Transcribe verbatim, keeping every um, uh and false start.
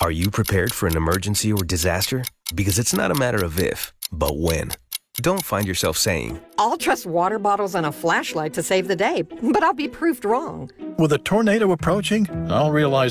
Are you prepared for an emergency or disaster? Because it's not a matter of if, but when. Don't find yourself saying, I'll trust water bottles and a flashlight to save the day, but I'll be proved wrong. With a tornado approaching, I'll realize